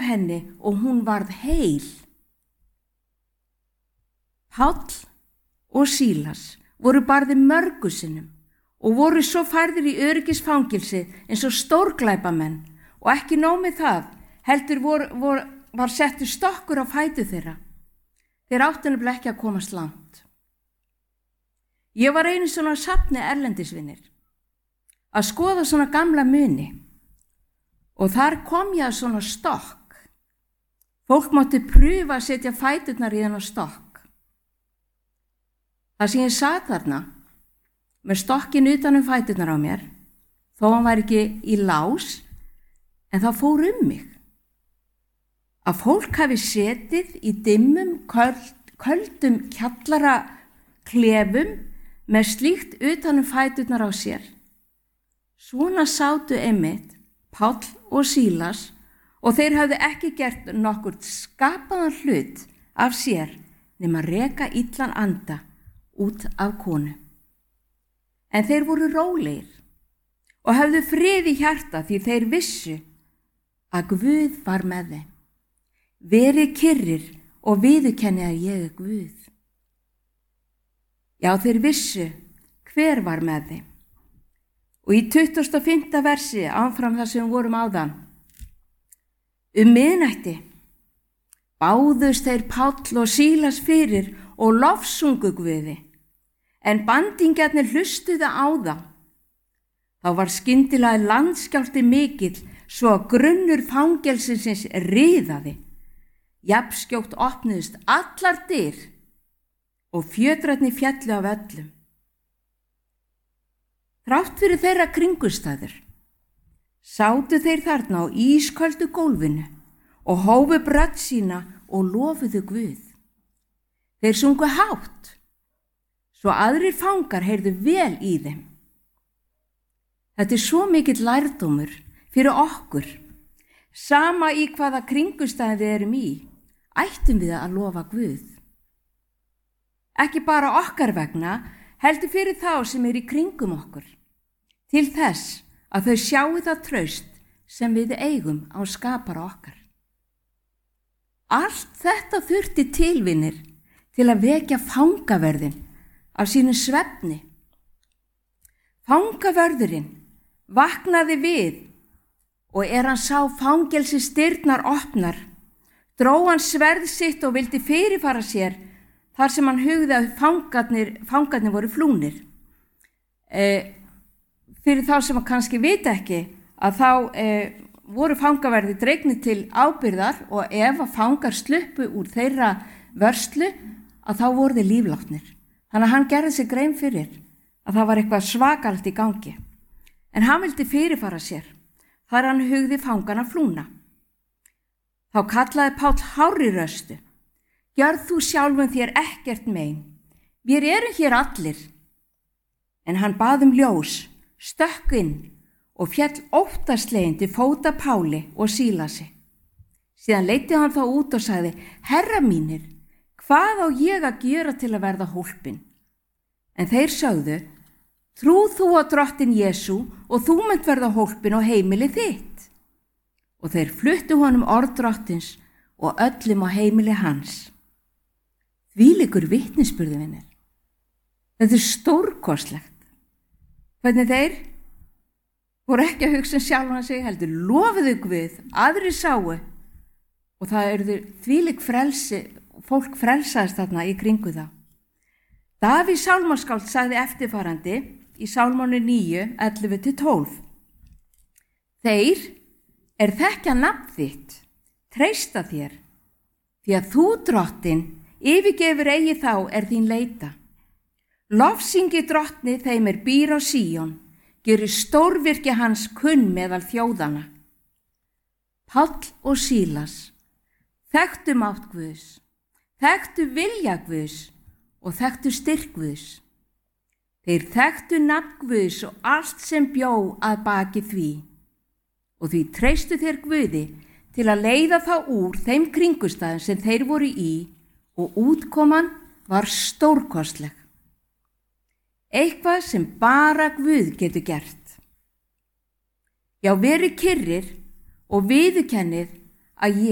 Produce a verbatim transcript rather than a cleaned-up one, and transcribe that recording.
henni og hún varð heil. Páll og Sílas voru barðir mörgu sinnum og voru svo færðir í öryggisfangilsi eins og stórglæpamenn og ekki nóg með það, heldur vor, vor, var settur stokkur á fætur þeirra. Þeir áttu nefnilega ekki að komast langt. Ég var einu svona safni erlendisvinir að skoða svona gamla muni og þar kom ég að svona stokk. Fólk mátti pröfa að setja fæturnar í þennan stokk. Það sem ég sat þarna með stokkin utan um fæturnar á mér, þó hann var ekki í lás, en það fór um mig. Að fólk hafi setið í dimmum, köld, köldum kjallara klefum með slíkt utan um fæturnar á sér. Svona sátu einmitt Páll og Sílas og þeir hafði ekki gert nokkurt skapaðan hlut af sér nema reka illan anda út af konu. En þeir voru rólegir og hafðu frið í hjarta því þeir vissu að Guð var með þeim. Verið kyrrir og viðurkenni að ég er Guð. Já, þeir vissu hver var með þeim. Og í tuttugasta og fimmta versi áfram það sem við vorum áðan. Um miðnætti báðust þeir Páll og Sílas fyrir og lofsungu Guði, en bandingjarnir hlustuðu á þá. Þá var skyndilega landskjálfti mikill svo að grunnur fangelsins riðaði. Jafnskjótt opnuðust allar dyr og fjötrarnir fjallu af öllum. Þrátt fyrir þeirra kringustæður sátu þeir þarna á ísköldu gólfinu og hófu rödd sína og lofuðu Guð. Þeir sungu hátt, svo aðrir fangar heyrðu vel í þeim. Þetta er svo mikill lærdómur fyrir okkur. Sama í hvaða kringustæði við erum í, ættum við að lofa Guð. Ekki bara okkar vegna, heldur fyrir þá sem er í kringum okkur, til þess að þau sjáu það traust sem við eigum á skapara okkar. Allt þetta þurfti tilvinir til að vekja fangaverðin af sínu svefni. Fangavörðurinn vaknaði við og er hann sá fangelsisdyrnar opnar, dró hann sverð sitt og vildi fyrirfara sér þar sem hann hugði að fangarnir, fangarnir voru flúnir. E, fyrir þá sem að kannski vita ekki að þá e, voru fangaverðir dregnir til ábyrgðar og ef að fangar sluppu úr þeirra vörslu að þá voru þeir líflátnir. Þannig að hann gerði sig grein fyrir að það var eitthvað svakalt í gangi. En hann vildi fyrirfara sér þar hann hugði fangana flúna. Þá kallaði Páll hárri röstu: Gjörð þú sjálfum þér ekkert mein, við erum hér allir. En hann bað um ljós, stökk inn og féll óttasleginn til fóta Páli og Sílasi. Síðan leiddi hann þá út og sagði: Herra mínir, hvað á ég að gera til að verða hólpin? En þeir sögðu: Trú þú á drottin Jesú og þú munt verða hólpin á heimili þitt. Og þeir fluttu honum orð drottins og öllum á heimili hans. Þvílíkur vitnisburður, vinir. Þetta er stórkostlegt. Hvernig þeir voru ekki að hugsa um sjálfan sig, heldur lofuðu Guð, aðrir sáu og það eru þvílík frelsi, fólk frelsaðist þarna í kringu það. Davíð sálmaskáld sagði eftirfarandi í Sálmánu níu, ellefu til tólf. Þeir er þekkja nafn þitt, treysta þér, því að þú drottin yfirgefur eigi þá er þín leita. Lofsingi drottni þeim er býr á Síón, gerir stórvirki hans kunn meðal þjóðana. Páll og Sílas þekktu mátt Guðs, þekktu vilja Guðs og þekktu styrk Guðs. Þeir þekktu nafn Guðs og allt sem bjó að baki því. Og því treystu þeir Guði til að leiða þá úr þeim kringustæðum sem þeir voru í og útkoman var stórkostleg. Eitthvað sem bara Guð getur gert. Já, verið kyrrir og viðurkennið að ég